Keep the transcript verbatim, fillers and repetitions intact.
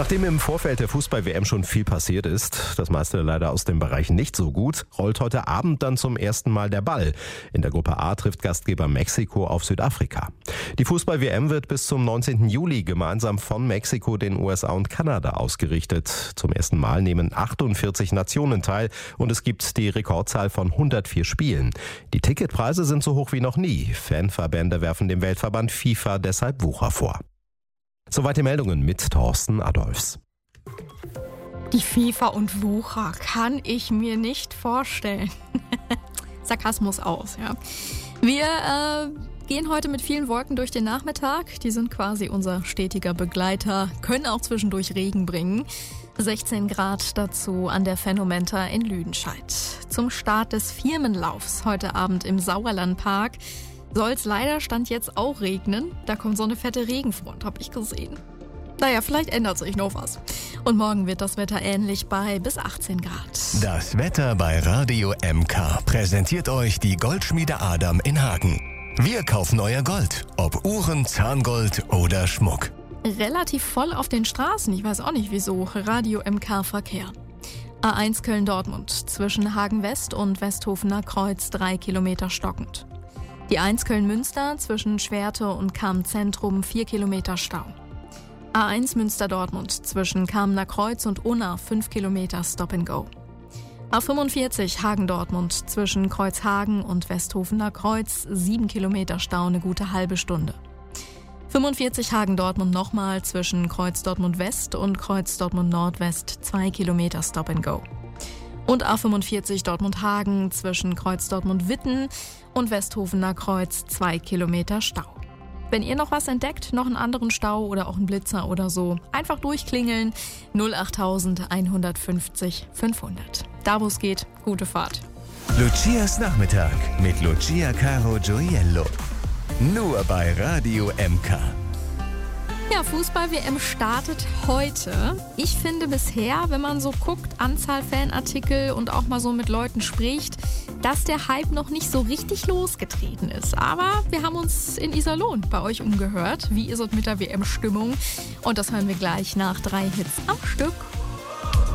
Nachdem im Vorfeld der Fußball-W M schon viel passiert ist, das meiste leider aus dem Bereich nicht so gut, rollt heute Abend dann zum ersten Mal der Ball. In der Gruppe A trifft Gastgeber Mexiko auf Südafrika. Die Fußball-W M wird bis zum neunzehnten Juli gemeinsam von Mexiko, den U S A und Kanada ausgerichtet. Zum ersten Mal nehmen achtundvierzig Nationen teil und es gibt die Rekordzahl von hundertvier Spielen. Die Ticketpreise sind so hoch wie noch nie. Fanverbände werfen dem Weltverband FIFA deshalb Wucher vor. Soweit die Meldungen mit Thorsten Adolfs. Die FIFA und Wucher kann ich mir nicht vorstellen. Sarkasmus aus, ja. Wir äh, gehen heute mit vielen Wolken durch den Nachmittag. Die sind quasi unser stetiger Begleiter, können auch zwischendurch Regen bringen. sechzehn Grad dazu an der Phänomenta in Lüdenscheid. Zum Start des Firmenlaufs heute Abend im Sauerlandpark soll es leider Stand jetzt auch regnen. Da kommt so eine fette Regenfront, habe ich gesehen. Naja, vielleicht ändert sich noch was. Und morgen wird das Wetter ähnlich bei bis achtzehn Grad. Das Wetter bei Radio M K präsentiert euch die Goldschmiede Adam in Hagen. Wir kaufen euer Gold, ob Uhren, Zahngold oder Schmuck. Relativ voll auf den Straßen, ich weiß auch nicht wieso. Radio M K Verkehr. A eins Köln-Dortmund zwischen Hagen West und Westhofener Kreuz drei Kilometer stockend. Die eins Köln-Münster zwischen Schwerte und Cham-Zentrum vier Kilometer Stau. A eins Münster-Dortmund zwischen Kamener Kreuz und Unna fünf Kilometer Stop and Go. A fünfundvierzig Hagen-Dortmund zwischen Kreuzhagen und Westhofener Kreuz sieben Kilometer Stau, eine gute halbe Stunde. fünfundvierzig Hagen-Dortmund nochmal zwischen Kreuz Dortmund West und Kreuz Dortmund Nordwest zwei Kilometer Stop and Go. Und A fünfundvierzig Dortmund-Hagen zwischen Kreuz Dortmund-Witten und Westhofener Kreuz zwei Kilometer Stau. Wenn ihr noch was entdeckt, noch einen anderen Stau oder auch einen Blitzer oder so, einfach durchklingeln null acht eins fünfhundert. Da wo es geht, gute Fahrt. Lucias Nachmittag mit Lucia Caro Gioiello. Nur bei Radio M K. Ja, Fußball-W M startet heute. Ich finde bisher, wenn man so guckt, Anzahl Fanartikel und auch mal so mit Leuten spricht, dass der Hype noch nicht so richtig losgetreten ist. Aber wir haben uns in Iserlohn bei euch umgehört. Wie ist es mit der W M-Stimmung? Und das hören wir gleich nach drei Hits am Stück.